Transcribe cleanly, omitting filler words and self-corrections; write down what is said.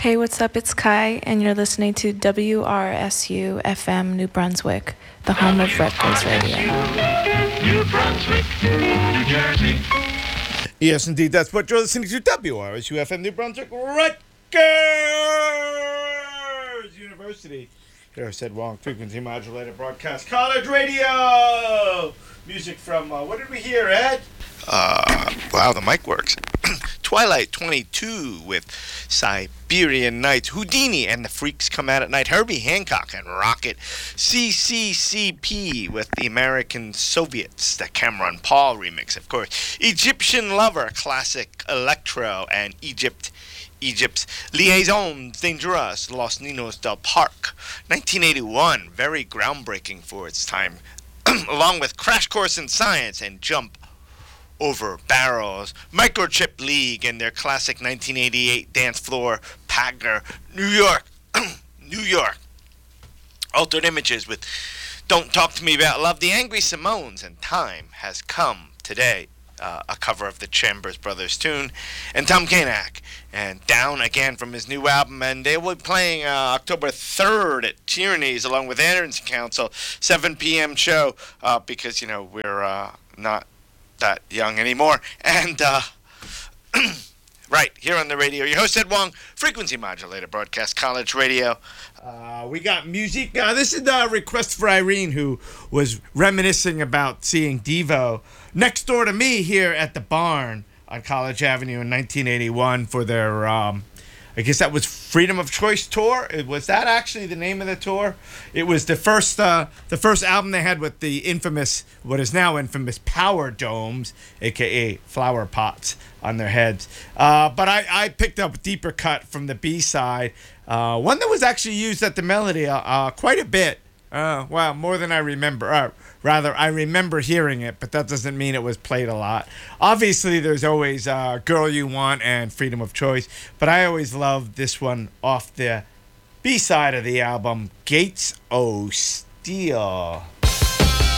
Hey, what's up? It's Kai, and you're listening to WRSU FM New Brunswick, the home of Rutgers Radio. New Brunswick, New Jersey. Yes, indeed, that's what you're listening to. WRSU FM New Brunswick, Rutgers University. There, I said wrong. Frequency modulated broadcast college radio. Music from, what did we hear, Ed? Wow, the mic works. Twilight 22 with Siberian Nights. Houdini and the Freaks Come Out at Night. Herbie Hancock and Rocket. CCCP with the American Soviets. The Cameron Paul remix, of course. Egyptian Lover, classic electro. And Egypt's Liaison Dangerous, Los Niños del Parque. 1981, very groundbreaking for its time. Along with Crash Course in Science and Jump Over Barrels, Microchip League and their classic 1988 Dance Floor Packer, New York, New York. Altered Images with Don't Talk to Me About Love, the Angry Simones, and Time Has Come Today, a cover of the Chambers Brothers tune, and Tom Kanak, and Down Again from his new album, and they will be playing October 3rd at Tierney's along with Anderson Council, 7 p.m. show, because, you know, we're not that young anymore, and right here on the radio, your host Ed Wong, frequency modulated broadcast college radio. We got music. This is the request for Irene, who was reminiscing about seeing Devo next door to me here at the barn on College Avenue in 1981 for their I guess that was Freedom of Choice tour. Was that actually the name of the tour? It was the first album they had with the infamous, what is now infamous, Power Domes, aka flower pots on their heads. But I picked up a deeper cut from the B-side, one that was actually used at the Melody quite a bit. Well, more than I remember. Rather, I remember hearing it, but that doesn't mean it was played a lot. Obviously, there's always Girl You Want and Freedom of Choice, but I always loved this one off the B-side of the album, Gates O' Steel.